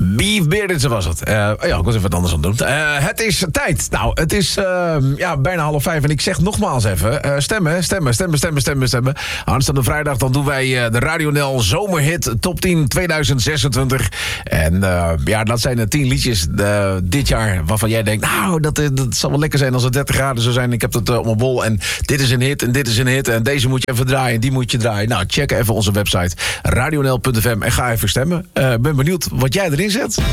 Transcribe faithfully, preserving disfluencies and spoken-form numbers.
Beef Bearded, zo was het. Uh, ja, ik was even wat anders aan het doen. Uh, het is tijd. Nou, het is uh, ja, bijna half vijf. En ik zeg nogmaals even, uh, stemmen, stemmen, stemmen, stemmen, stemmen, stemmen. Aanstaande vrijdag dan doen wij uh, de Radio N L Zomerhit Top tien tweeduizend zesentwintig. En uh, ja, dat zijn de tien liedjes uh, dit jaar waarvan jij denkt, nou, dat, dat zal wel lekker zijn als het dertig graden zou zijn. Ik heb het uh, op mijn bol en dit is een hit en dit is een hit. En deze moet je even draaien en die moet je draaien. Nou, check even onze website radio n l punt f m en ga even stemmen. Ik uh, ben benieuwd wat jij erin zet.